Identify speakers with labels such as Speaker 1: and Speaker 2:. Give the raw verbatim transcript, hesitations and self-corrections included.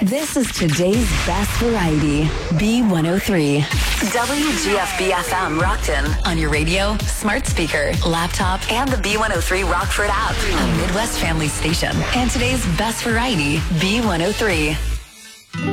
Speaker 1: This is today's best variety, B one oh three. W G F B F M Rockton. On your radio, smart speaker, laptop, and the B one oh three Rockford app. A Midwest family station. And today's best variety, B one oh three.